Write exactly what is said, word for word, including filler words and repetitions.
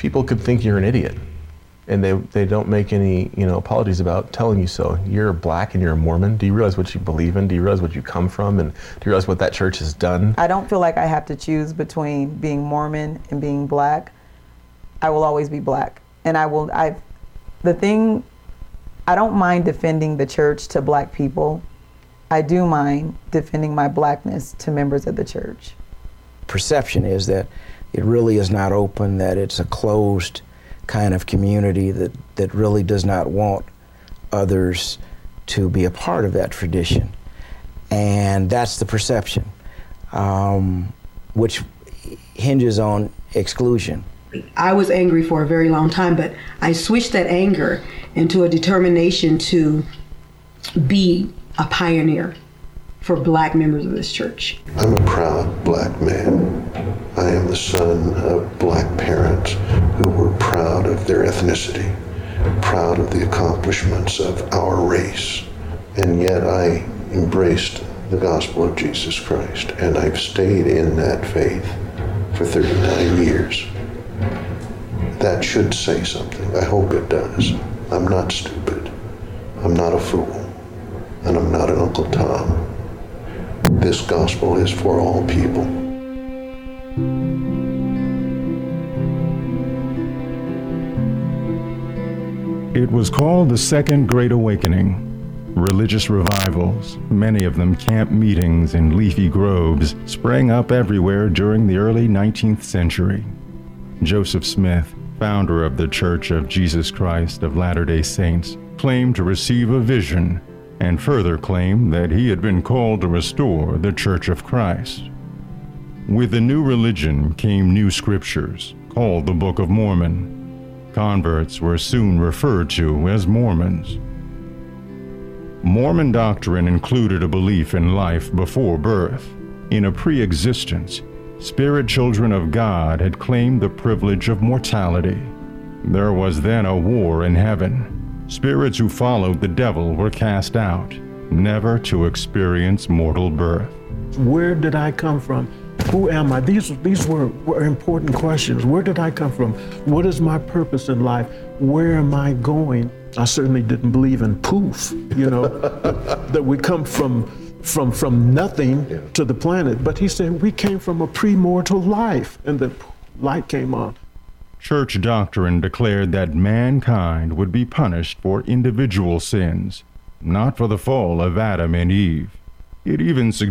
people could think you're an idiot. And they they don't make any, you know, apologies about telling you so. You're black and you're a Mormon. Do you realize what you believe in? Do you realize what you come from? And do you realize what that church has done? I don't feel like I have to choose between being Mormon and being black. I will always be black. And I will, I, the thing, I don't mind defending the church to black people. I do mind defending my blackness to members of the church. Perception is that it really is not open, that it's a closed kind of community that, that really does not want others to be a part of that tradition. And that's the perception, um, which hinges on exclusion. I was angry for a very long time, but I switched that anger into a determination to be a pioneer for black members of this church. I'm a proud black man. I am the son of black parents who were proud of their ethnicity, proud of the accomplishments of our race, and yet I embraced the gospel of Jesus Christ, and I've stayed in that faith for thirty-nine years. That should say something. I hope it does. I'm not stupid. I'm not a fool. And I'm not an Uncle Tom. This gospel is for all people. It was called the Second Great Awakening. Religious revivals, many of them camp meetings in leafy groves, sprang up everywhere during the early nineteenth century. Joseph Smith, founder of the Church of Jesus Christ of Latter-day Saints, claimed to receive a vision and further claimed that he had been called to restore the Church of Christ. With the new religion came new scriptures, called the Book of Mormon. Converts were soon referred to as Mormons. Mormon doctrine included a belief in life before birth. In a pre-existence, spirit children of God had claimed the privilege of mortality. There was then a war in heaven. Spirits who followed the devil were cast out, never to experience mortal birth. Where did I come from? Who am I? These, these were, were important questions. Where did I come from? What is my purpose in life? Where am I going? I certainly didn't believe in poof, you know, that we come from, from, from nothing yeah. to the planet. But he said we came from a pre-mortal life, and then light came on. Church doctrine declared that mankind would be punished for individual sins, not for the fall of Adam and Eve. It even suggested